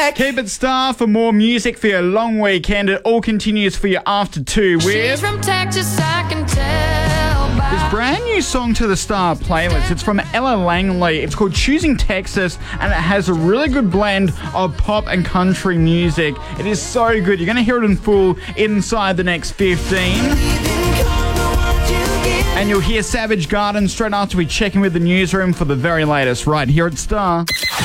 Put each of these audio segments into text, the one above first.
back. Keep it star for more music for your long weekend. It all continues for your after 2 with She's from Texas, I can tell by this brand new song to the Star playlist. It's from Ella Langley. It's called Choosing Texas, and it has a really good blend of pop and country music. It is so good. You're going to hear it in full inside the next 15. And you'll hear Savage Garden straight after we check in with the newsroom for the very latest right here at Star.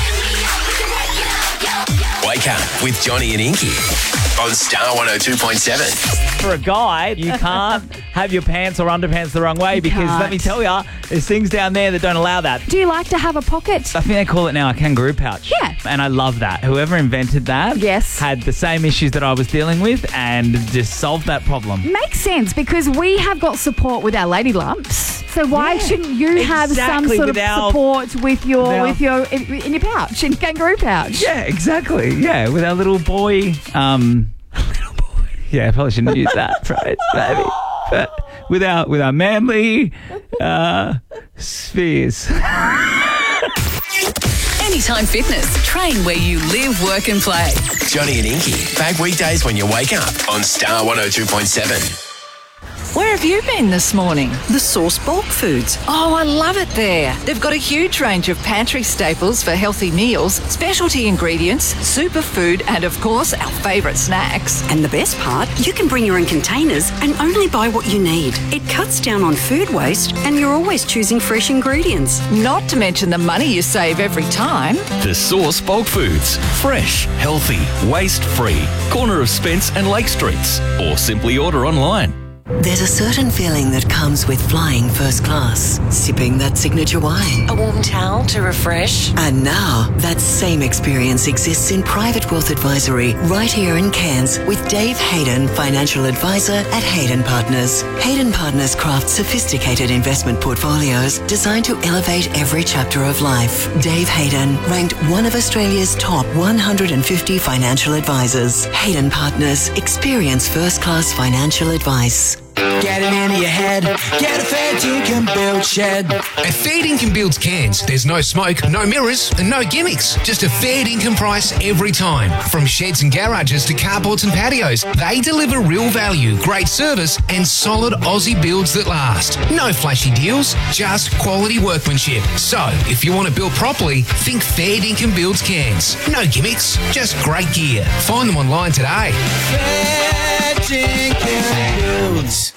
Wake up with Johnny and Inky on Star 102.7. For a guy, you can't have your pants or underpants the wrong way because let me tell you, there's things down there that don't allow that. Do you like to have a pocket? I think they call it now a kangaroo pouch. Yeah. And I love that. Whoever invented that had the same issues that I was dealing with and just solved that problem. Makes sense because we have got support with our lady lumps. So why shouldn't you have some sort of support with your in your pouch, in kangaroo pouch? Yeah, exactly. Yeah, with our little boy. Yeah, I probably shouldn't use that phrase, maybe. But with our manly spheres. Anytime Fitness. Train where you live, work and play. Johnny and Inky, back weekdays when you wake up on Star 102.7. Where have you been this morning? The Source Bulk Foods. Oh, I love it there. They've got a huge range of pantry staples for healthy meals, specialty ingredients, superfood, and of course, our favourite snacks. And the best part, you can bring your own containers and only buy what you need. It cuts down on food waste and you're always choosing fresh ingredients. Not to mention the money you save every time. The Source Bulk Foods. Fresh, healthy, waste-free. Corner of Spence and Lake Streets. Or simply order online. There's a certain feeling that comes with flying first class, sipping that signature wine. A warm towel to refresh. And now, that same experience exists in Private Wealth Advisory right here in Cairns with Dave Hayden, Financial Advisor at Hayden Partners. Hayden Partners crafts sophisticated investment portfolios designed to elevate every chapter of life. Dave Hayden, ranked one of Australia's top 150 financial advisors. Hayden Partners, experience first-class financial advice. Get it into your head. Get a fair dinkum build shed. At Fair Dinkum Builds Cairns, there's no smoke, no mirrors, and no gimmicks. Just a fair dinkum price every time. From sheds and garages to carports and patios, they deliver real value, great service, and solid Aussie builds that last. No flashy deals, just quality workmanship. So, if you want to build properly, think Fair Dinkum Builds Cairns. No gimmicks, just great gear. Find them online today. Fair dinkum builds.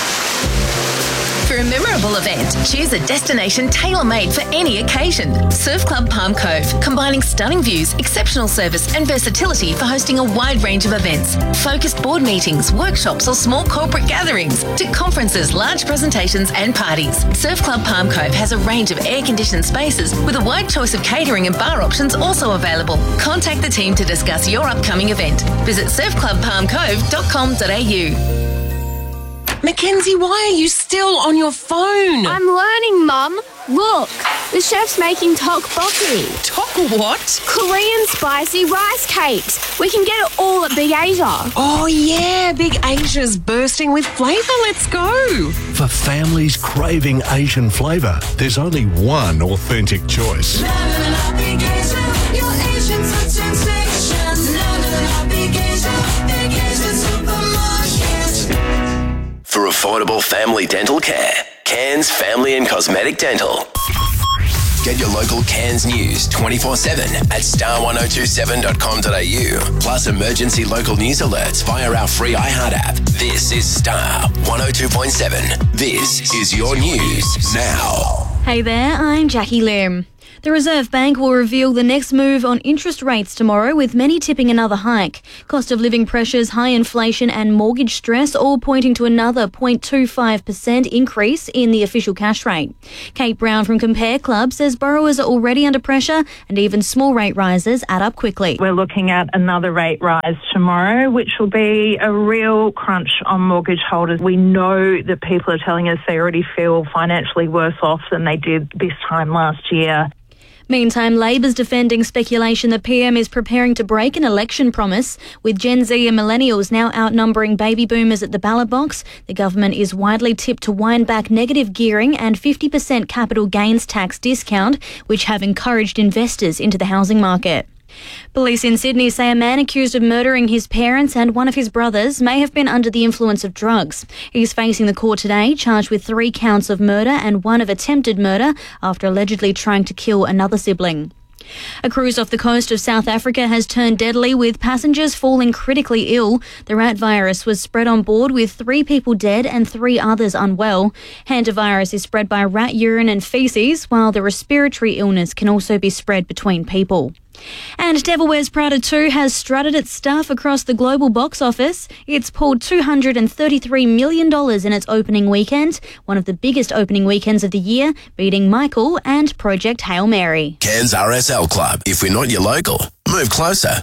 For a memorable event, choose a destination tailor-made for any occasion. Surf Club Palm Cove, combining stunning views, exceptional service and versatility for hosting a wide range of events. Focused board meetings, workshops or small corporate gatherings to conferences, large presentations and parties. Surf Club Palm Cove has a range of air-conditioned spaces with a wide choice of catering and bar options also available. Contact the team to discuss your upcoming event. Visit surfclubpalmcove.com.au. Mackenzie, why are you still on your phone? I'm learning, Mum. Look, the chef's making tteokbokki. Tok what? Korean spicy rice cakes. We can get it all at Big Asia. Oh, yeah, Big Asia's bursting with flavour. Let's go. For families craving Asian flavour, there's only one authentic choice. Big Asia, your Asian food sensation. Big Asia, Big Asia supermarket. For affordable family dental care, Cairns Family and Cosmetic Dental. Get your local Cairns news 24/7 at star1027.com.au. Plus emergency local news alerts via our free iHeart app. This is Star 102.7. This is your news now. Hey there, I'm Jackie Lim. The Reserve Bank will reveal the next move on interest rates tomorrow, with many tipping another hike. Cost of living pressures, high inflation and mortgage stress all pointing to another 0.25% increase in the official cash rate. Kate Brown from Compare Club says borrowers are already under pressure and even small rate rises add up quickly. We're looking at another rate rise tomorrow, which will be a real crunch on mortgage holders. We know that people are telling us they already feel financially worse off than they did this time last year. Meantime, Labor's defending speculation the PM is preparing to break an election promise. With Gen Z and millennials now outnumbering baby boomers at the ballot box, the government is widely tipped to wind back negative gearing and 50% capital gains tax discount, which have encouraged investors into the housing market. Police in Sydney say a man accused of murdering his parents and one of his brothers may have been under the influence of drugs. He's facing the court today, charged with 3 counts of murder and 1 of attempted murder after allegedly trying to kill another sibling. A cruise off the coast of South Africa has turned deadly, with passengers falling critically ill. The rat virus was spread on board, with 3 people dead and 3 others unwell. Hantavirus is spread by rat urine and faeces, while the respiratory illness can also be spread between people. And Devil Wears Prada 2 has strutted its stuff across the global box office. It's pulled $233 million in its opening weekend, one of the biggest opening weekends of the year, beating Michael and Project Hail Mary. Cairns RSL Club. If we're not your local, move closer.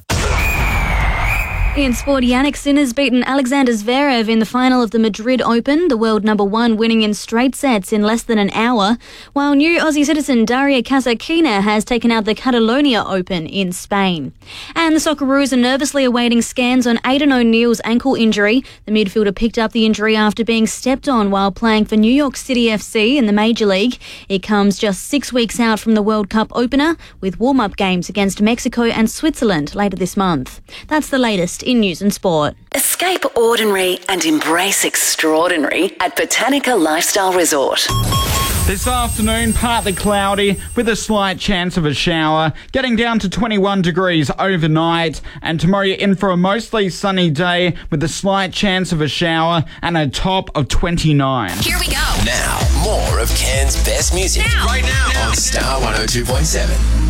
In sport, Yannick Sinner's beaten Alexander Zverev in the final of the Madrid Open, the world number 1 winning in straight sets in less than an hour, while new Aussie citizen Daria Kasatkina has taken out the Catalonia Open in Spain. And the Socceroos are nervously awaiting scans on Aidan O'Neill's ankle injury. The midfielder picked up the injury after being stepped on while playing for New York City FC in the Major League. It comes just 6 weeks out from the World Cup opener, with warm-up games against Mexico and Switzerland later this month. That's the latest in news and sport. Escape ordinary and embrace extraordinary at Botanica Lifestyle Resort. This afternoon, partly cloudy with a slight chance of a shower, getting down to 21 degrees overnight, and tomorrow you're in for a mostly sunny day with a slight chance of a shower and a top of 29. Here we go. Now, more of Cairns' best music. Now. Right now. On Star 102.7.